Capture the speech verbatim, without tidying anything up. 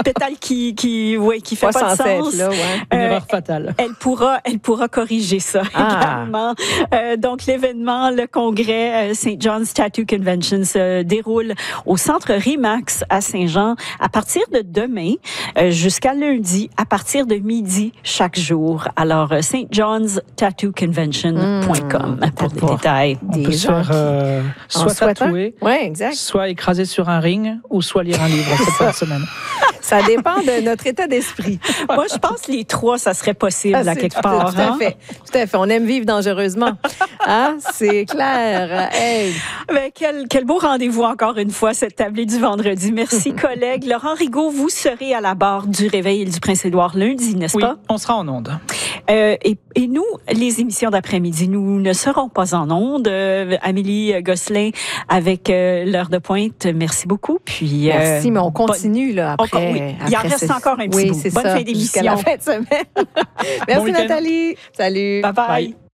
pétale qui, qui, ouais, qui fait pas, pas de sens. Là, ouais. Une euh, erreur fatale. Elle pourra, elle pourra corriger ça ah. également. Euh, donc, l'événement, le congrès euh, Saint John's Tattoo Convention se déroule au centre Remax à Saint-Jean à partir de demain euh, jusqu'à lundi à partir de midi chaque jour. Alors, euh, st johns tattoo convention point com mmh, pour des pas. détails. On peut se faire euh, soit tatouer, ouais, exact. soit écraser sur un ring ou soit lire un livre cette fin de semaine. Ça dépend de notre état d'esprit. Moi, je pense que les trois, ça serait possible ah, à quelque part. Tout à hein? fait. Tout à fait. On aime vivre dangereusement. Hein? C'est clair. Hey. Ben, quel, quel beau rendez-vous encore une fois, cette tablée du vendredi. Merci, collègues. Laurent Rigaud, vous serez à la barre du Réveil du Prince-Édouard lundi, n'est-ce oui, pas? Oui, on sera en onde. Euh, et, et nous, les émissions d'après-midi, nous ne serons pas en onde. Euh, Amélie Gosselin avec euh, l'heure de pointe, merci beaucoup. Puis, euh, merci, mais on continue là, après. On, oui, il en reste encore un petit oui, bout. C'est Bonne ça, fin d'émission. Jusqu'à la fin de semaine. Merci, bon Nathalie. Salut. Bye bye. bye.